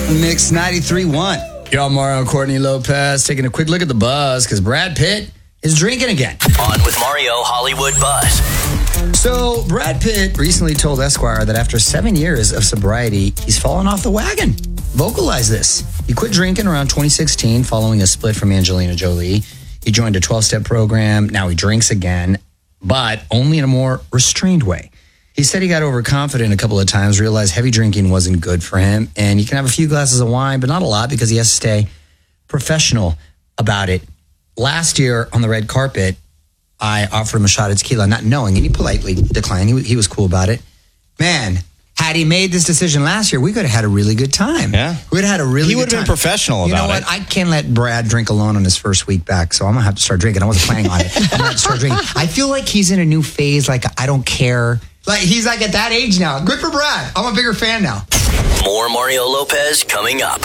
Mix 93.1. Y'all, Mario Courtney Lopez taking a quick look at the buzz because Brad Pitt is drinking again. On with Mario Hollywood Buzz. So Brad Pitt recently told Esquire that after 7 years of sobriety, he's fallen off the wagon. Vocalize this. He quit drinking around 2016 following a split from Angelina Jolie. He joined a 12-step program. Now he drinks again, but only in a more restrained way. He said he got overconfident a couple of times, realized heavy drinking wasn't good for him, and you can have a few glasses of wine, but not a lot because he has to stay professional about it. Last year on the red carpet, I offered him a shot of tequila, not knowing, and he politely declined. He was cool about it. Man, had he made this decision last year, we could have had a really good time. Yeah. We would have had a really good time. He would have been professional about it. You know what? I can't let Brad drink alone on his first week back, so I'm going to have to start drinking. I wasn't planning on it. I'm going to have to start drinking. I feel like he's in a new phase, like I don't care. Like he's like at that age now. Good for Brad. I'm a bigger fan now. More Mario Lopez coming up.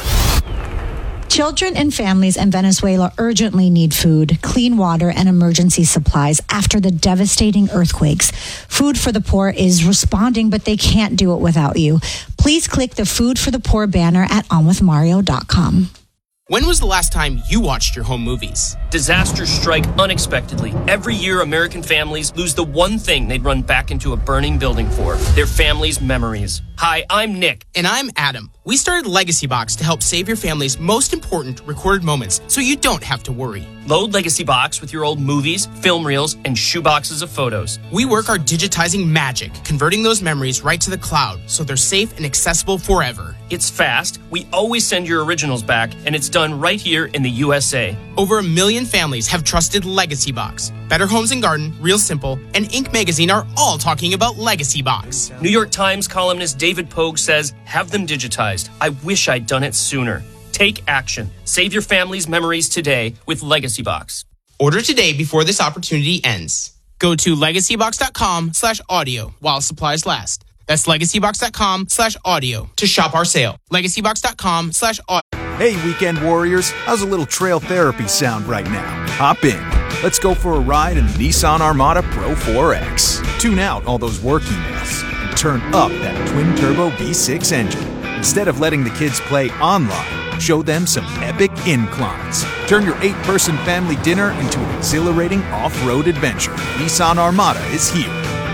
Children and families in Venezuela urgently need food, clean water, and emergency supplies after the devastating earthquakes. Food for the Poor is responding, but they can't do it without you. Please click the Food for the Poor banner at onwithmario.com. When was the last time you watched your home movies? Disasters strike unexpectedly. Every year, American families lose the one thing they'd run back into a burning building for, their family's memories. Hi, I'm Nick. And I'm Adam. We started Legacy Box to help save your family's most important recorded moments so you don't have to worry. Load Legacy Box with your old movies, film reels, and shoeboxes of photos. We work our digitizing magic, converting those memories right to the cloud so they're safe and accessible forever. It's fast, we always send your originals back, and it's done right here in the USA. Over 1 million families have trusted Legacy Box. Better Homes and Garden, Real Simple, and Inc. Magazine are all talking about Legacy Box. New York Times columnist David Pogue says, have them digitized. I wish I'd done it sooner. Take action. Save your family's memories today with Legacy Box. Order today before this opportunity ends. Go to legacybox.com/audio while supplies last. That's legacybox.com/audio to shop our sale. Legacybox.com/audio. Hey, weekend warriors, how's a little trail therapy sound right now? Hop in. Let's go for a ride in the Nissan Armada Pro 4X. Tune out all those work emails and turn up that twin-turbo V6 engine. Instead of letting the kids play online, show them some epic inclines. Turn your 8-person family dinner into an exhilarating off-road adventure. Nissan Armada is here.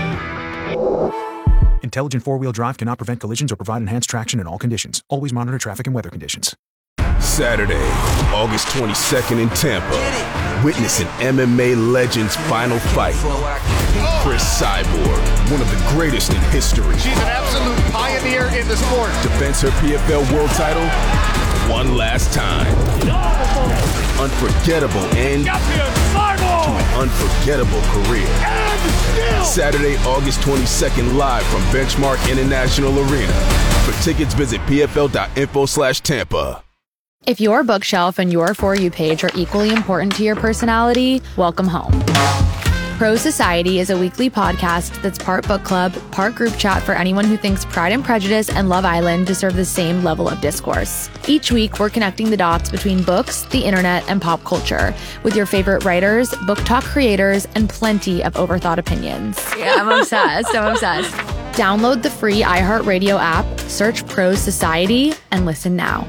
Intelligent four-wheel drive cannot prevent collisions or provide enhanced traction in all conditions. Always monitor traffic and weather conditions. Saturday, August 22nd in Tampa. Witness an MMA legend's final fight. Chris Cyborg, one of the greatest in history. She's an absolute pioneer in the sport. Defends her PFL world title one last time. Unforgettable end to an unforgettable career. Saturday, August 22nd, live from Benchmark International Arena. For tickets, visit pfl.info/Tampa. If your bookshelf and your For You page are equally important to your personality, welcome home. Pro Society is a weekly podcast that's part book club, part group chat for anyone who thinks Pride and Prejudice and Love Island deserve the same level of discourse. Each week, we're connecting the dots between books, the internet, and pop culture with your favorite writers, book talk creators, and plenty of overthought opinions. Yeah, I'm obsessed. Download the free iHeartRadio app, search Pro Society, and listen now.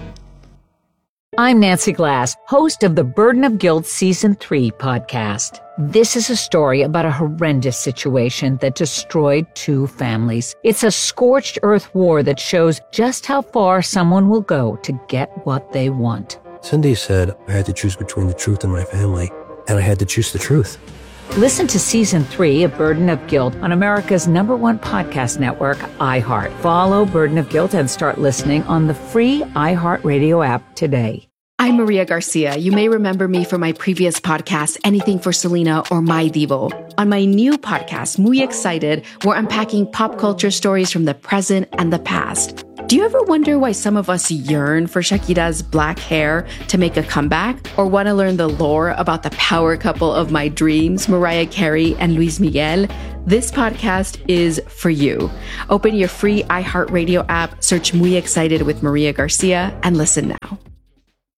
I'm Nancy Glass, host of the Burden of Guilt Season 3 podcast. This is a story about a horrendous situation that destroyed 2 families. It's a scorched earth war that shows just how far someone will go to get what they want. Cindy said I had to choose between the truth and my family, and I had to choose the truth. Listen to Season 3 of Burden of Guilt on America's #1 podcast network, iHeart. Follow Burden of Guilt and start listening on the free iHeartRadio app today. I'm Maria Garcia. You may remember me from my previous podcast, Anything for Selena or My Divo. On my new podcast, Muy Excited, we're unpacking pop culture stories from the present and the past. Do you ever wonder why some of us yearn for Shakira's black hair to make a comeback? Or want to learn the lore about the power couple of my dreams, Mariah Carey and Luis Miguel? This podcast is for you. Open your free iHeartRadio app, search Muy Excited with Maria Garcia, and listen now.